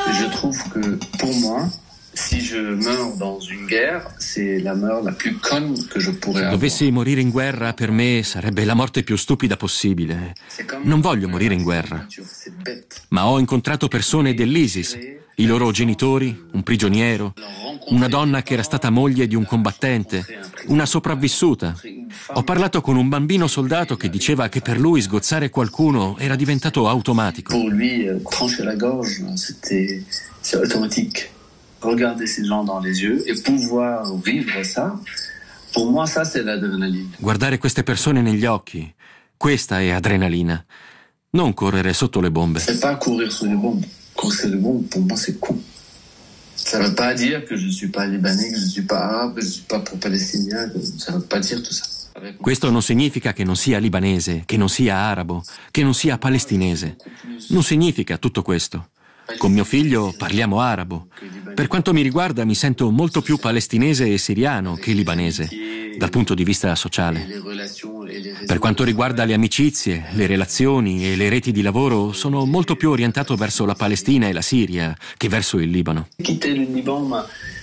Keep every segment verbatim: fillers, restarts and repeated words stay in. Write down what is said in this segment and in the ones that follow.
Je trouve que pour moi, si je meurs dans une guerre, c'est la mort la plus conne que je pourrais avoir. Dovessi morire in guerra, per me sarebbe la morte più stupida possibile. Non voglio morire in guerra. Ma ho incontrato persone dell'ISIS, i loro genitori, un prigioniero, una donna che era stata moglie di un combattente, una sopravvissuta. Ho parlato con un bambino soldato che diceva che per lui sgozzare qualcuno era diventato automatico. Per lui, trancher la gorge, c'était automatique. Regarder ces gens dans les yeux et pouvoir vivre ça, pour moi ça c'est l'adrénaline. Guardare queste persone negli occhi, questa è adrenalina. Non correre sotto le bombe. C'est pas courir sous les bombes. Courir sous les bombes, pour moi c'est con. Ça veut pas dire que je suis pas libanais, que je suis pas arabe, que je suis pas pro-palestinien, ça veut pas dire tout ça. Questo non significa che non sia libanese, che non sia arabo, che non sia palestinese. Non significa tutto questo. Con mio figlio parliamo arabo. Per quanto mi riguarda mi sento molto più palestinese e siriano che libanese, dal punto di vista sociale. Per quanto riguarda le amicizie, le relazioni e le reti di lavoro, sono molto più orientato verso la Palestina e la Siria che verso il Libano. Quitter le Liban m'a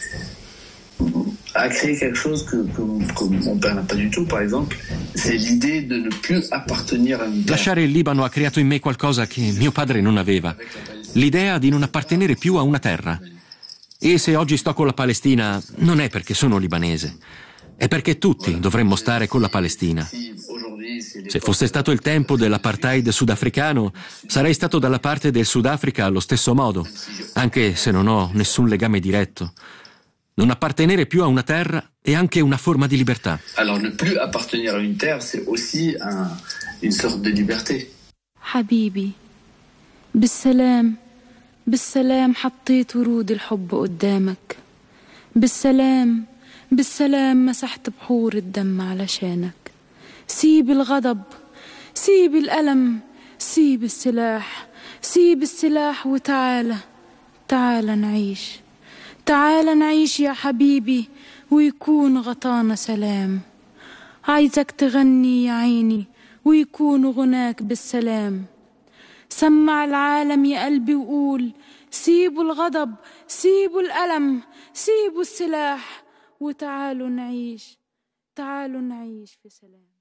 a créé quelque chose que, que, que mon père n'a pas du tout, par exemple, c'est l'idée de ne plus appartenir à une terre. Lasciare il Libano ha creato in me qualcosa che mio padre non aveva, l'idea di non appartenere più a una terra. E se oggi sto con la Palestina non è perché sono libanese, è perché tutti dovremmo stare con la Palestina. Se fosse stato il tempo dell'apartheid sudafricano, sarei stato dalla parte del Sudafrica allo stesso modo, anche se non ho nessun legame diretto. Non appartenere più a una terra è anche una forma di libertà. Alors ne plus appartenir à une terre, c'est aussi un, une sorte de liberté. حبيبي بالسلام بالسلام حطيت ورود الحب قدامك. بالسلام بالسلام مسحت بحور الدم علشانك. سيب الغضب سيب الألم سيب السلاح سيب السلاح وتعالى تعالى نعيش تعالى نعيش يا حبيبي ويكون غطانا سلام. عايزك تغني يا عيني ويكون غناك بالسلام. سمع العالم يا قلبي وقول سيبوا الغضب سيبوا الألم سيبوا السلاح وتعالوا نعيش تعالوا نعيش في سلام.